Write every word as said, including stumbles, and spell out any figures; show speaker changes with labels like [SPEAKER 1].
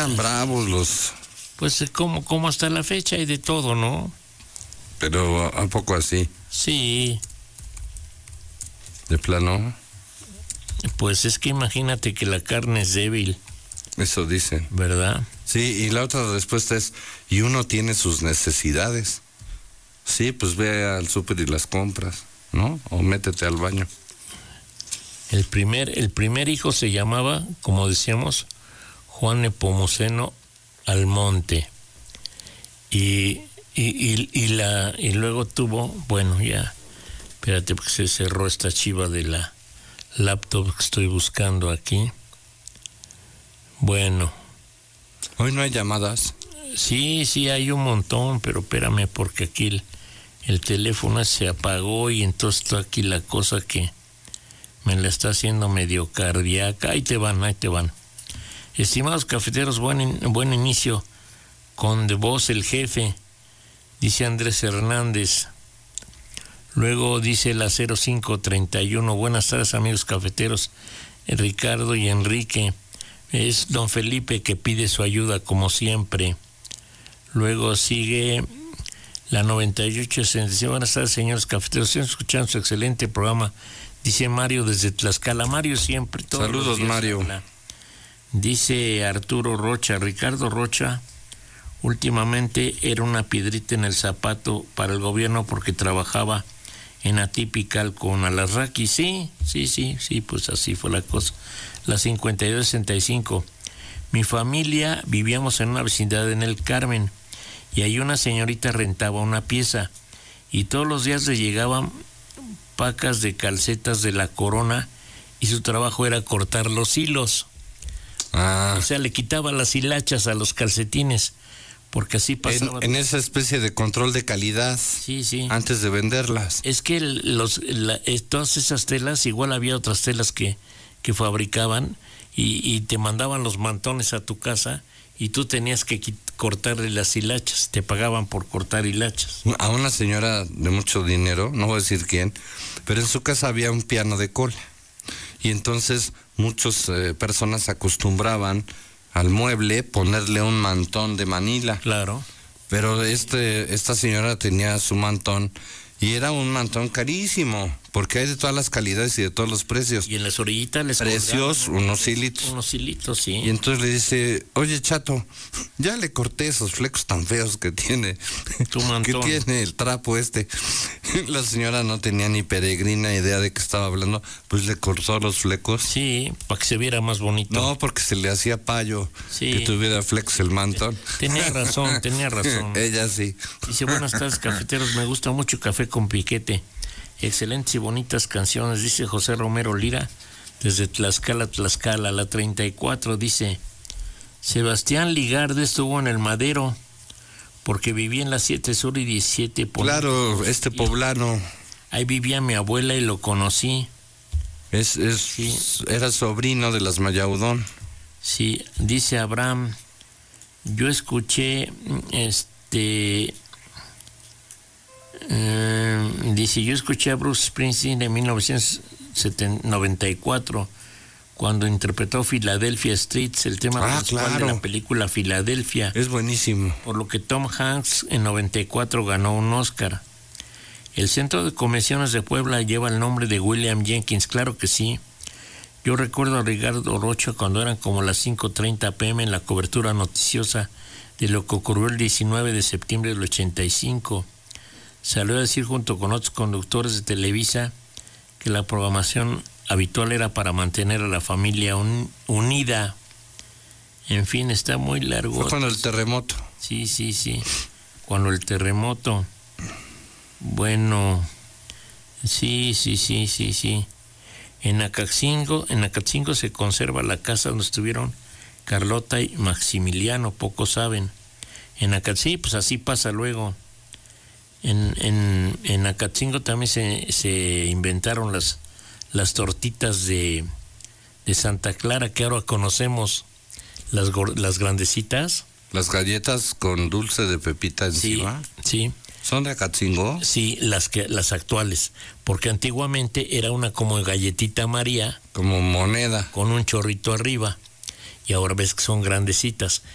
[SPEAKER 1] eran bravos los...
[SPEAKER 2] Pues como, como hasta la fecha hay de todo, ¿no?
[SPEAKER 1] Pero ¿a poco así?
[SPEAKER 2] Sí.
[SPEAKER 1] ¿De plano?
[SPEAKER 2] Pues es que imagínate que la carne es débil.
[SPEAKER 1] Eso dicen.
[SPEAKER 2] ¿Verdad?
[SPEAKER 1] Sí, y la otra respuesta es, y uno tiene sus necesidades. Sí, pues ve al súper y las compras, ¿no? O métete al baño.
[SPEAKER 2] El primer, el primer hijo se llamaba, como decíamos, Juan Nepomuceno Almonte. Y, y, y, y, la, y luego tuvo, bueno, ya, espérate, porque se cerró esta chiva de la laptop que estoy buscando aquí. Bueno.
[SPEAKER 1] Hoy no hay llamadas.
[SPEAKER 2] Sí, sí, hay un montón, pero espérame, porque aquí el, el teléfono se apagó y entonces está aquí la cosa que me la está haciendo medio cardíaca. Ahí te van, ahí te van. Estimados cafeteros, buen, in, buen inicio con de voz el jefe, dice Andrés Hernández. Luego dice la cero cinco treinta y uno, buenas tardes amigos cafeteros, Ricardo y Enrique. Es don Felipe que pide su ayuda como siempre. Luego sigue la noventa y ocho sesenta y cinco. Buenas tardes, señores cafeteros. Estoy escuchando su excelente programa. Dice Mario desde Tlaxcala. Mario siempre. Todos
[SPEAKER 1] Saludos, Mario.
[SPEAKER 2] Habla. Dice Arturo Rocha. Ricardo Rocha últimamente era una piedrita en el zapato para el gobierno porque trabajaba en Atypical con Alarraqui. Sí, sí, sí, sí, pues así fue la cosa. La cincuenta y dos sesenta y cinco. Mi familia vivíamos en una vecindad en el Carmen y ahí una señorita rentaba una pieza y todos los días le llegaban pacas de calcetas de la Corona y su trabajo era cortar los hilos.
[SPEAKER 1] Ah.
[SPEAKER 2] O sea, le quitaba las hilachas a los calcetines porque así pasaba.
[SPEAKER 1] En, en esa especie de control de calidad.
[SPEAKER 2] Sí, sí.
[SPEAKER 1] Antes de venderlas.
[SPEAKER 2] Es que los, la, todas esas telas, igual había otras telas que, que fabricaban y, y te mandaban los mantones a tu casa y tú tenías que cortarle las hilachas, te pagaban por cortar hilachas.
[SPEAKER 1] A una señora de mucho dinero, no voy a decir quién, pero en su casa había un piano de cola y entonces muchas eh, personas acostumbraban al mueble ponerle un mantón de Manila.
[SPEAKER 2] Claro.
[SPEAKER 1] Pero este esta señora tenía su mantón y era un mantón carísimo, porque hay de todas las calidades y de todos los precios.
[SPEAKER 2] Y en las orillitas les
[SPEAKER 1] precios,
[SPEAKER 2] colgaban
[SPEAKER 1] unos hilitos.
[SPEAKER 2] Unos hilitos, sí.
[SPEAKER 1] Y entonces le dice, oye, chato, ya le corté esos flecos tan feos que tiene.
[SPEAKER 2] Tu mantón.
[SPEAKER 1] Que tiene el trapo este. La señora no tenía ni peregrina idea de que estaba hablando, pues le cortó los flecos.
[SPEAKER 2] Sí, para que se viera más bonito.
[SPEAKER 1] No, porque se le hacía payo,
[SPEAKER 2] sí,
[SPEAKER 1] que tuviera flecos el mantón.
[SPEAKER 2] Tenía razón, tenía razón.
[SPEAKER 1] Ella sí.
[SPEAKER 2] Dice, buenas tardes, cafeteros, me gusta mucho Café con Piquete. Excelentes y bonitas canciones, dice José Romero Lira, desde Tlaxcala, Tlaxcala. La treinta y cuatro dice, Sebastián Ligarde estuvo en el Madero, porque vivía en la siete Sur y diecisiete Poniente.
[SPEAKER 1] Claro, este poblano.
[SPEAKER 2] Ahí vivía mi abuela y lo conocí.
[SPEAKER 1] Es, es, sí. Era sobrino de las Mayaudón.
[SPEAKER 2] Sí, dice Abraham, yo escuché, este... Eh, dice, yo escuché a Bruce Springsteen en mil novecientos noventa y cuatro cuando interpretó Philadelphia Streets, el tema
[SPEAKER 1] ah,
[SPEAKER 2] principal
[SPEAKER 1] claro.
[SPEAKER 2] de la película Filadelfia.
[SPEAKER 1] Es buenísimo.
[SPEAKER 2] Por lo que Tom Hanks en noventa y cuatro ganó un Oscar. El Centro de Convenciones de Puebla lleva el nombre de William Jenkins, claro que sí. Yo recuerdo a Ricardo Rocha cuando eran como las cinco treinta pm en la cobertura noticiosa de lo que ocurrió el diecinueve de septiembre del ochenta y cinco. Salió a decir junto con otros conductores de Televisa que la programación habitual era para mantener a la familia un, unida. En fin, está muy largo.
[SPEAKER 1] Fue cuando el terremoto.
[SPEAKER 2] Sí, sí, sí. Cuando el terremoto. Bueno, sí, sí, sí, sí, sí. En Acatzingo, en Acatzingo se conserva la casa donde estuvieron Carlota y Maximiliano, pocos saben. En Acatzingo, pues así pasa luego. En, en, en Acatzingo también se, se inventaron las, las tortitas de, de Santa Clara, que ahora conocemos, las, las grandecitas.
[SPEAKER 1] Las galletas con dulce de pepita encima.
[SPEAKER 2] Sí, sí.
[SPEAKER 1] ¿Son de Acatzingo?
[SPEAKER 2] Sí, las, que, las actuales, porque antiguamente era una como galletita María.
[SPEAKER 1] Como moneda.
[SPEAKER 2] Con un chorrito arriba, y ahora ves que son grandecitas.